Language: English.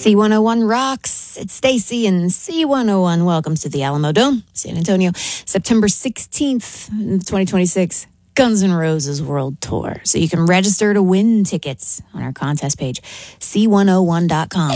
C101 rocks. It's Stacy and C101 welcomes to the Alamo Dome, San Antonio, September 16th, 2026. Guns N' Roses World Tour. So you can register to win tickets on our contest page, c101.com.